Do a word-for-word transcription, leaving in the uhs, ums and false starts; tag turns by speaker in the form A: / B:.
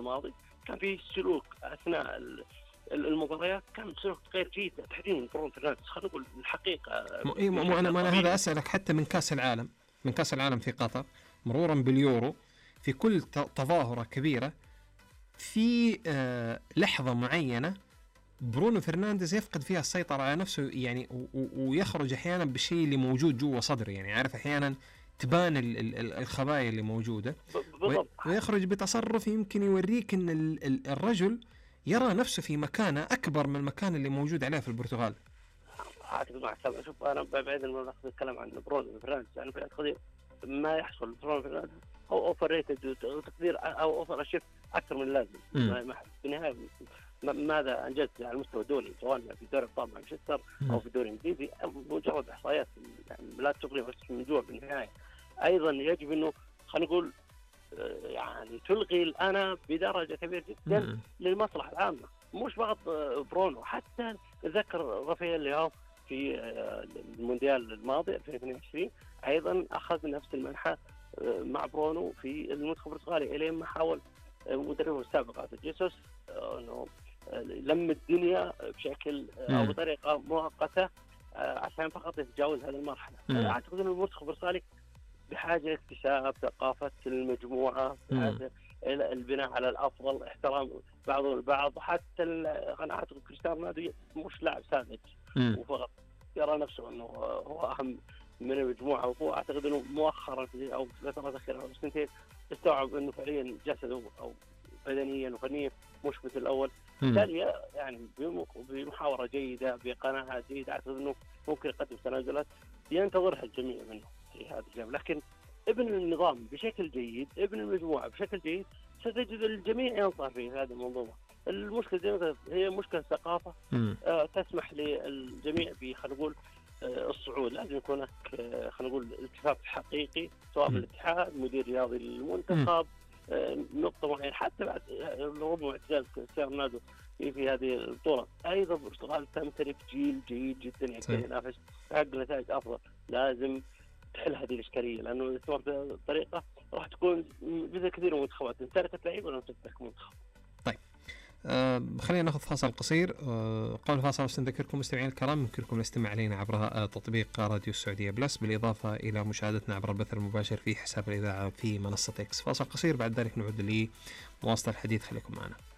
A: الماضي كان في سلوك أثناء المباريات، كان سلوك غير جيد تحديدا برونو فرنانديز. خلينا نقول الحقيقة
B: مو إيه مو أنا ما أنا هذا أسألك حتى من كأس العالم من كأس العالم في قطر مرورا باليورو، في كل تظاهرة كبيرة في آه لحظة معينة برونو فرنانديز يفقد فيها السيطرة على نفسه يعني، ويخرج أحيانا بالشيء اللي موجود جوا صدره، يعني عارف أحيانا تبان ال ال الخبايا اللي موجودة، ويخرج بتصرف يمكن يوريك أن ال ال الرجل يرى نفسه في مكانه أكبر من المكان اللي موجود عليه في البرتغال.
A: أعتقد مع سبب شوف أنا بعيد ما نأخذ الكلام عن برونو فرنانديز، يعني في التقدير ما يحصل برونو فرنانديز أو أوفر ريتد وتقدير أو أوفر أشيف أكثر من اللازم. ما في النهاية ماذا أنجزت على المستوى الدولي سواء في دوري أبطال مانشستر أو في الدوري الإنجليزي مجرد إحصائيات يعني لا تغني بس من جوع. بالنهاية أيضا يجب إنه خلينا نقول يعني تلغي الأنا بدرجة كبيرة جدا للمصلحة العامة، مش فقط برونو. حتى ذكر رافائيل لياو في المونديال الماضي ألفين واثنين وعشرين أيضا أخذ نفس المنحة مع برونو في المنتخب البرتغالي، إلين ما حاول مدربه السابق جيسوس أنه لم الدنيا بشكل أو بطريقة مؤقتة عشان فقط يتجاوز هذه المرحلة. أعتقد أن المنتخب البرتغالي بحاجة اكتساب ثقافة المجموعة، بحاجة إلى البناء على الأفضل، احترام بعضهم البعض. حتى أنا أعتقد كريستيانو رونالدو مش لاعب ساذج وفقط يرى نفسه أنه هو أهم من المجموعة، وهو أعتقد أنه مؤخرا أو فترة أخيرة أو سنتين استوعب أنه فعليا جسده أو بدنيا وفنيا مش مثل الأول. بالتالي يعني بمحاورة جيدة بقناعة جيدة أعتقد أنه ممكن يقدم تنازلات ينتظرها الجميع منه في هذا الجانب. لكن ابن النظام بشكل جيد، ابن المجموعة بشكل جيد، ستجد الجميع ينصر في هذه المنظومة. المشكلة هي مشكلة ثقافة آه تسمح للجميع بخلينا نقول آه الصعود. لازم يكون هناك آه خلينا نقول الاتفاق حقيقي سواء من الاتحاد، مدير رياضي للمنتخب، آه نقطة معينة. حتى بعد ربما اعتزال كريستيانو رونالدو في هذه البطولة أيضا البرتغال تمتلك جيل جيد جدا يقدر ينافس ويحقق نتائج أفضل. لازم تحل هذه الإشكالية، لأنه إذا استمرت بهذه الطريقة راح تكون مثل كثير من المنتخبات امتلكت لعيبة ولا تمتلك منتخب.
B: طيب آه خلينا ناخذ فاصل قصير. آه قبل الفاصل نذكركم مستمعين الكرام يمكنكم الاستماع علينا عبر آه تطبيق راديو السعودية بلس، بالإضافة إلى مشاهدتنا عبر البث المباشر في حساب الإذاعة في منصة إكس. فاصل قصير بعد ذلك نعود لمواصلة الحديث، خليكم معنا.